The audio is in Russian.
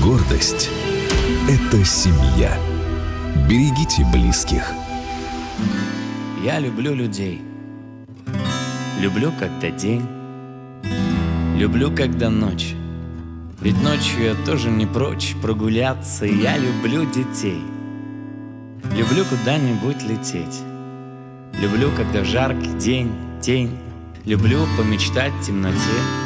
гордость – это семья. Берегите близких. Я люблю людей. Люблю, когда день. Люблю, когда ночь. Ведь ночью я тоже не прочь прогуляться. Я люблю детей. Люблю куда-нибудь лететь. Люблю, когда в жаркий день тень. Люблю помечтать в темноте.